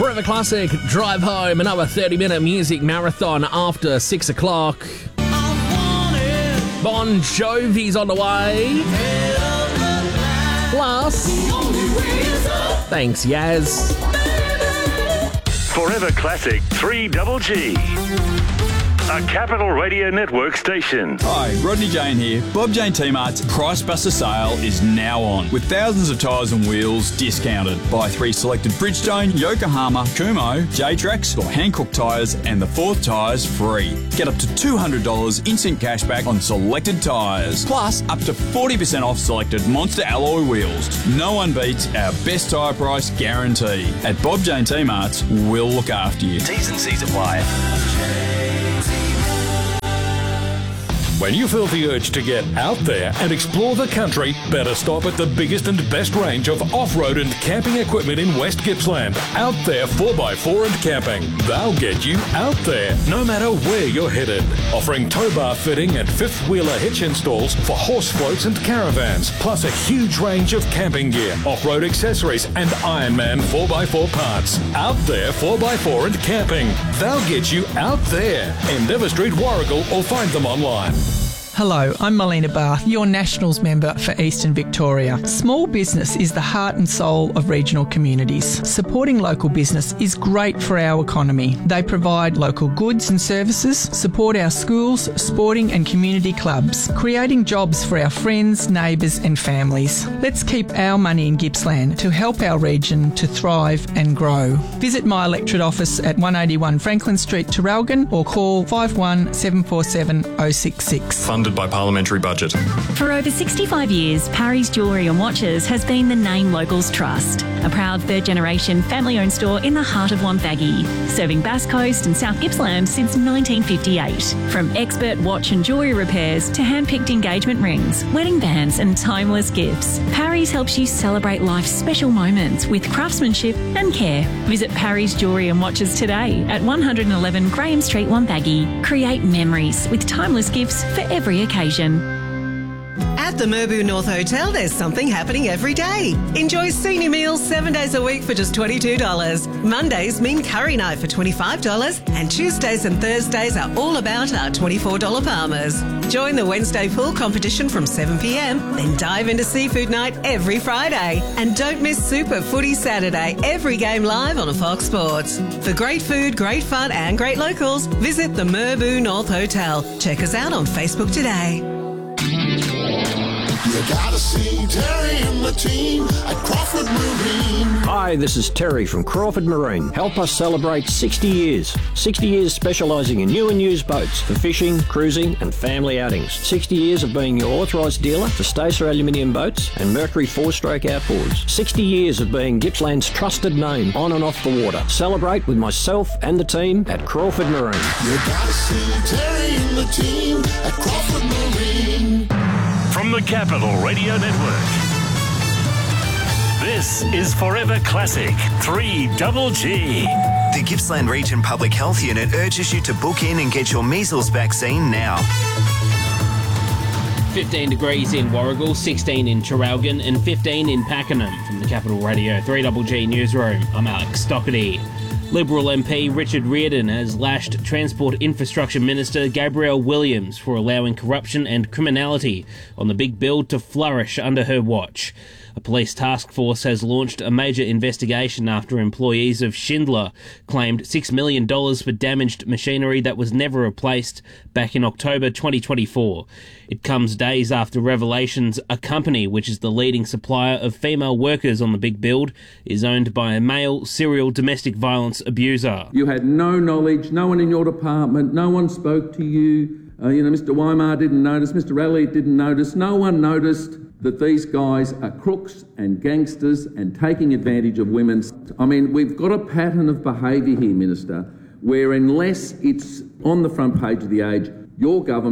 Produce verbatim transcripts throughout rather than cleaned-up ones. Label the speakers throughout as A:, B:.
A: Forever Classic, drive home, another thirty-minute music marathon after six o'clock. Bon Jovi's on the way. Plus, thanks, Yaz.
B: Forever Classic three double G. A Capital Radio Network station.
C: Hi, Rodney Jane here. Bob Jane T-Mart's Price Buster sale is now on, with thousands of tyres and wheels discounted. Buy three selected Bridgestone, Yokohama, Kumho, J-Trax or Hankook tyres and the fourth tyre's free. Get up to two hundred dollars instant cashback on selected tyres. Plus, up to forty percent off selected Monster alloy wheels. No one beats our best tyre price guarantee. At Bob Jane T-Mart's, we'll look after you.
B: T's and C's apply.
D: When you feel the urge to get out there and explore the country, better stop at the biggest and best range of off-road and camping equipment in West Gippsland. Out There four by four and Camping. They'll get you out there, no matter where you're headed. Offering tow bar fitting and fifth-wheeler hitch installs for horse floats and caravans, plus a huge range of camping gear, off-road accessories and Ironman four by four parts. Out There four by four and Camping. They'll get you out there. Endeavour Street, Warragul, or find them online.
E: Hello, I'm Melina Bath, your Nationals member for Eastern Victoria. Small business is the heart and soul of regional communities. Supporting local business is great for our economy. They provide local goods and services, support our schools, sporting and community clubs, creating jobs for our friends, neighbours and families. Let's keep our money in Gippsland to help our region to thrive and grow. Visit my electorate office at one eighty-one Franklin Street, Terralgan, or call five one seven four seven oh six six.
F: Funded by Parliamentary Budget.
G: For over sixty-five years, Parry's Jewellery and Watches has been the name locals trust. A proud third-generation family-owned store in the heart of Wonthaggi, serving Bass Coast and South Gippsland since nineteen fifty-eight. From expert watch and jewellery repairs to hand-picked engagement rings, wedding bands and timeless gifts, Parry's helps you celebrate life's special moments with craftsmanship and care. Visit Parry's Jewellery and Watches today at one eleven Graham Street, Wonthaggi. Create memories with timeless gifts for every occasion.
H: At the Merbau North Hotel, there's something happening every day. Enjoy senior meals seven days a week for just twenty-two dollars. Mondays mean curry night for twenty-five dollars, and Tuesdays and Thursdays are all about our twenty-four dollars Palmers. Join the Wednesday pool competition from seven p m, then dive into seafood night every Friday. And don't miss Super Footy Saturday, every game live on Fox Sports. For great food, great fun and great locals, visit the Merbau North Hotel. Check us out on Facebook today.
I: You gotta see Terry and the team at Crawford Marine.
J: Hi, this is Terry from Crawford Marine. Help us celebrate sixty years. sixty years specialising in new and used boats for fishing, cruising and family outings. sixty years of being your authorised dealer for Stacer aluminium boats and Mercury four-stroke outboards. sixty years of being Gippsland's trusted name on and off the water. Celebrate with myself and the team at Crawford Marine.
I: You gotta see Terry and the team at Crawford Marine.
B: From the Capital Radio Network, this is Forever Classic three double G.
K: The Gippsland Region Public Health Unit urges you to book in and get your measles vaccine now.
L: fifteen degrees in Warragul, sixteen in Terralgan and fifteen in Pakenham. From the Capital Radio three double G Newsroom, I'm Alex Stockerty. Liberal M P Richard Reardon has lashed Transport Infrastructure Minister Gabrielle Williams for allowing corruption and criminality on the big build to flourish under her watch. A police task force has launched a major investigation after employees of Schindler claimed six million dollars for damaged machinery that was never replaced back in October twenty twenty-four. It comes days after revelations a company which is the leading supplier of female workers on the big build is owned by a male serial domestic violence abuser.
M: You had no knowledge, no one in your department, no one spoke to you. Uh, you know, Mister Weimar didn't notice, Mister Raleigh didn't notice, no one noticed that these guys are crooks and gangsters and taking advantage of women. I mean, we've got a pattern of behaviour here, Minister, where unless it's on the front page of The Age, your government,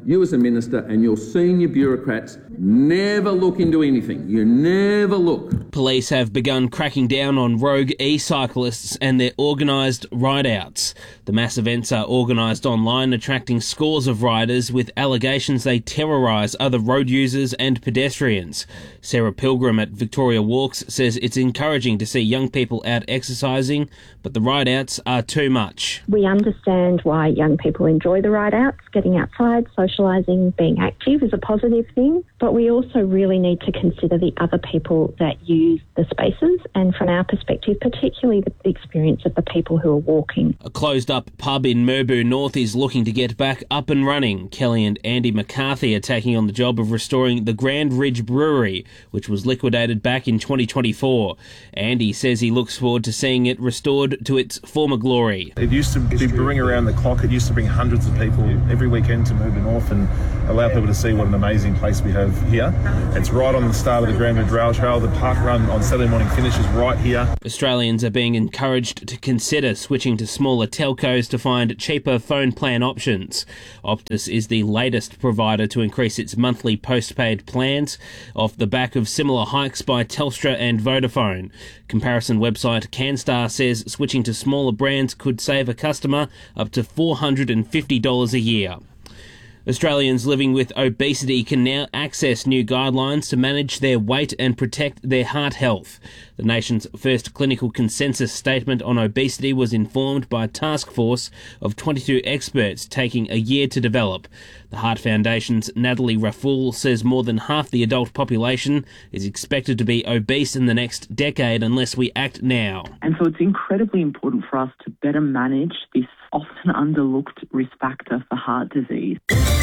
M: you as a minister and your senior bureaucrats never look into anything. You never look.
L: Police have begun cracking down on rogue e-cyclists and their organised ride-outs. The mass events are organised online, attracting scores of riders with allegations they terrorise other road users and pedestrians. Sarah Pilgrim at Victoria Walks says it's encouraging to see young people out exercising, but the ride-outs are too much.
F: We understand why young people enjoy the ride-outs. Getting outside, socialising, being active is a positive thing, but we also really need to consider the other people that use the spaces, and from our perspective, particularly the experience of the people who are walking.
L: A closed-up pub in Merbau North is looking to get back up and running. Kelly and Andy McCarthy are taking on the job of restoring the Grand Ridge Brewery, which was liquidated back in twenty twenty-four. Andy says he looks forward to seeing it restored to its former glory.
N: It used to be brewing around the clock. It used to bring hundreds of people every weekend to Merbau North and allow people to see what an amazing place we have here. It's right on the start of the Grand Ridge Rail Trail. The park run on Saturday morning finishes right here.
L: Australians are being encouraged to consider switching to smaller telcos to find cheaper phone plan options. Optus is the latest provider to increase its monthly postpaid plans off the back of similar hikes by Telstra and Vodafone. Comparison website CanStar says switching to smaller brands could save a customer up to four hundred fifty dollars a year. Australians living with obesity can now access new guidelines to manage their weight and protect their heart health. The nation's first clinical consensus statement on obesity was informed by a task force of twenty-two experts taking a year to develop. The Heart Foundation's Natalie Raffoul says more than half the adult population is expected to be obese in the next decade unless we act now.
O: And so it's incredibly important for us to better manage this often underlooked risk factor for heart disease.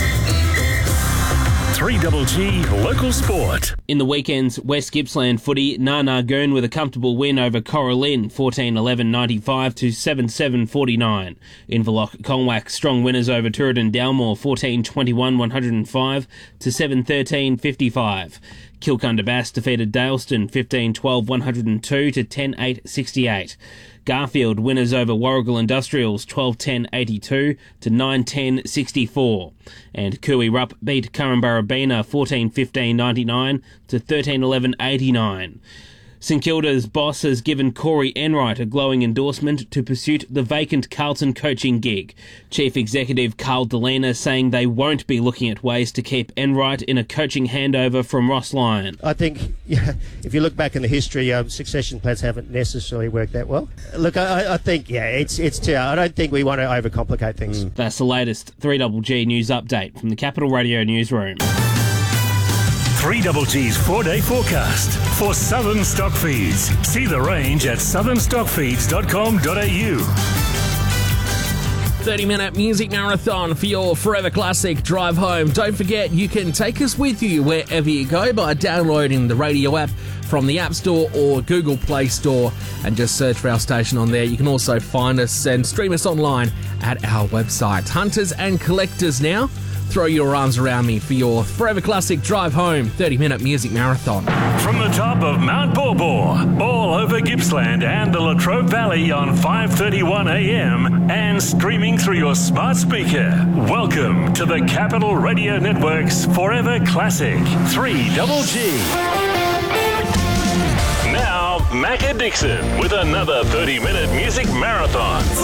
B: three G G Local Sport.
L: In the weekend's West Gippsland footy, Narnagoon with a comfortable win over Coralin, fourteen eleven ninety-five to seven seven forty-nine. Inverloch Colwack strong winners over Turadin Dalmore, fourteen twenty-one one oh five to seven thirteen fifty-five. Kilcunda Bass defeated Daleston, fifteen twelve one oh two to ten eight sixty-eight. Garfield winners over Warrigal Industrials, twelve ten eighty-two to nine ten sixty-four. And Cooey Rupp beat Currumburrabina, fourteen fifteen ninety-nine to thirteen eleven eighty-nine. St Kilda's boss has given Corey Enright a glowing endorsement to pursue the vacant Carlton coaching gig. Chief Executive Carl Delena saying they won't be looking at ways to keep Enright in a coaching handover from Ross Lyon.
P: I think, yeah, if you look back in the history, um, succession plans haven't necessarily worked that well. Look, I, I think, yeah, it's it's. Too, I don't think we want to overcomplicate things.
L: Mm. That's the latest three G G news update from the Capital Radio newsroom.
B: three G G's four-day forecast for Southern Stockfeeds. See the range at southern stockfeeds dot com dot a u.
A: thirty-minute music marathon for your Forever Classic drive home. Don't forget, you can take us with you wherever you go by downloading the radio app from the App Store or Google Play Store and just search for our station on there. You can also find us and stream us online at our website. Hunters and collectors now, throw your arms around me for your Forever Classic drive home thirty-minute music marathon.
B: From the top of Mount Borbor, all over Gippsland and the Latrobe Valley on five thirty-one a m and streaming through your smart speaker. Welcome to the Capital Radio Network's Forever Classic three G G. Now, Macca Dixon with another thirty-minute music marathon.